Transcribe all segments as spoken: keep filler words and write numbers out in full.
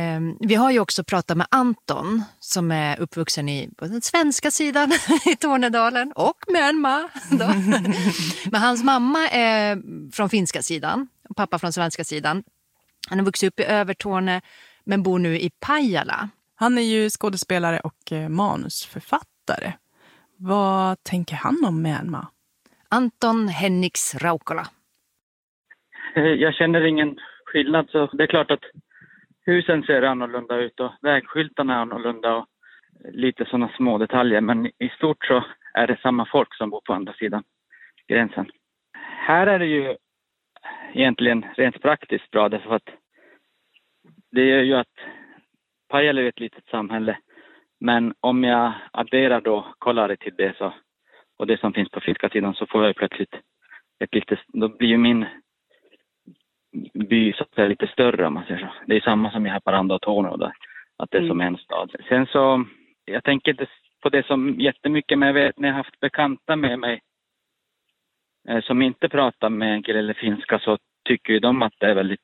Eh, vi har ju också pratat med Anton som är uppvuxen i på den svenska sidan i Tornedalen och Myanmar. Då. Men hans mamma är från finska sidan och pappa från svenska sidan. Han har vuxit upp i Övertorne men bor nu i Pajala. Han är ju skådespelare och manusförfattare. Vad tänker han om Myanmar? Anton Henriks Raukola. Jag känner ingen skillnad, så det är klart att husen ser annorlunda ut och vägskyltarna är annorlunda och lite sådana små detaljer. Men i stort så är det samma folk som bor på andra sidan gränsen. Här är det ju egentligen rent praktiskt bra, därför att det gör ju att Pajala är ett litet samhälle. Men om jag adderar då Kolari till det så, och det som finns på finska sidan, så får jag plötsligt ett litet, då blir ju min by så att säga lite större, om man säger så. Det är samma som i Haparanda och Torneå där, att det är som en stad. Sen så, jag tänker inte på det som jättemycket, men jag vet när jag har haft bekanta med mig eh, som inte pratar med enkel eller finska, så tycker ju de att det är väldigt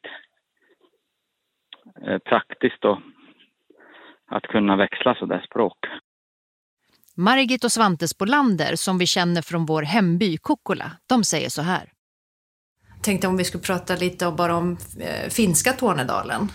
eh, praktiskt då, att kunna växla så där språk. Margit och Svante Spolander, som vi känner från vår hemby Kokkola, de säger så här. Jag tänkte om vi skulle prata lite om, bara om eh, finska Tornedalen.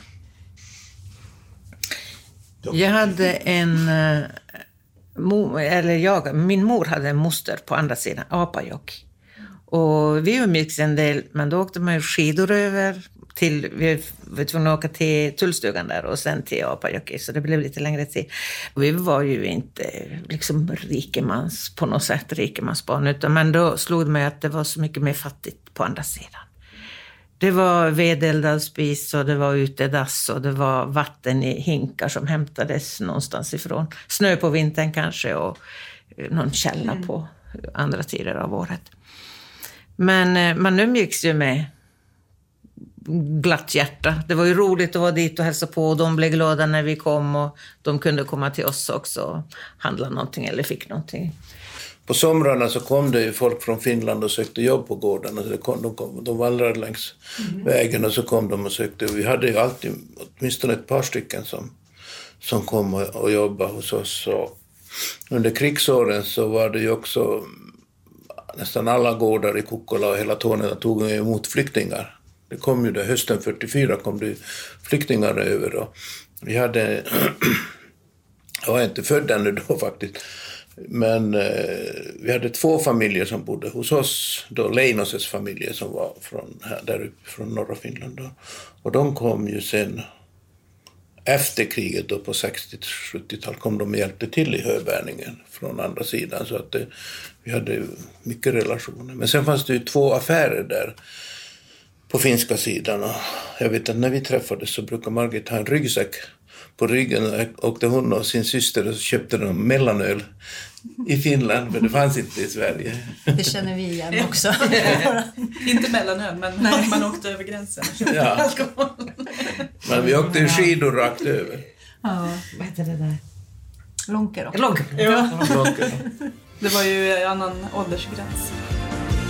Jag hade en, äh, mo, eller jag, min mor hade en moster på andra sidan, Apajokk. Och vi umgicks en del, men då åkte man ju skidor över till, vi var tvungna att åka till tullstugan där och sen till Apajokk, så det blev lite längre tid. Och vi var ju inte liksom rikemans, på något sätt rikemansbarn, utan men då slog det mig att det var så mycket mer fattigt på andra sidan. Det var vedeldad spis och det var utedass och det var vatten i hinkar som hämtades någonstans ifrån. Snö på vintern kanske och någon källa mm. på andra tider av året. Men man umgicks ju med glatt hjärta. Det var ju roligt att vara dit och hälsa på och de blev glada när vi kom och de kunde komma till oss också och handla någonting eller fick någonting. På somrarna så kom det ju folk från Finland och sökte jobb på gårdarna. De, kom, de, kom, de vandrade längs mm. vägen och så kom de och sökte. Vi hade ju alltid åtminstone ett par stycken som, som kom och, och jobbade hos oss. Och under krigsåren så var det ju också nästan alla gårdar i Kokkola och hela Tornedalen tog emot flyktingar. Det kom ju det, hösten fyrtiofyra kom det flyktingar över och vi hade, jag var inte född ännu då faktiskt, men eh, vi hade två familjer som bodde hos oss, då Leinoses familjer som var från, här, där uppe från norra Finland då. Och de kom ju sen efter kriget då på sextio-sjuttiotal kom de och hjälpte till i höbärningen från andra sidan, så att det, vi hade mycket relationer. Men sen fanns det ju två affärer där på finska sidan och jag vet att när vi träffades så brukar Margit ha en ryggsäck på ryggen, åkte hon och sin syster och köpte de mellanöl i Finland, men det fanns inte i Sverige. Det känner vi igen också. Inte mellanöl, men Nej. man åkte över gränsen. Ja. Men vi åkte ju skidor rakt över. Ja, vad heter det där? Lånker då? Lånker. Ja. Lånker. Det var ju en annan åldersgräns.